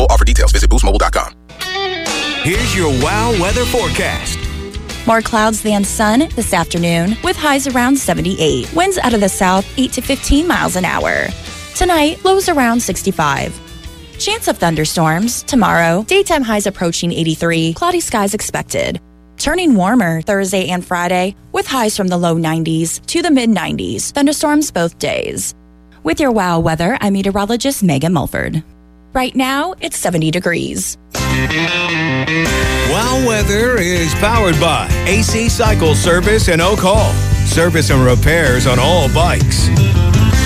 Full offer details. Visit boostmobile.com. Here's your WOW weather forecast. More clouds than sun this afternoon with highs around 78. Winds out of the south 8 to 15 miles an hour. Tonight, lows around 65. Chance of thunderstorms tomorrow. Daytime highs approaching 83. Cloudy skies expected. Turning warmer Thursday and Friday with highs from the low 90s to the mid 90s. Thunderstorms both days. With your WOW weather, I'm meteorologist Megan Mulford. Right now, it's 70 degrees. WOW weather is powered by AC Cycle Service in Oak Hall. Service and repairs on all bikes.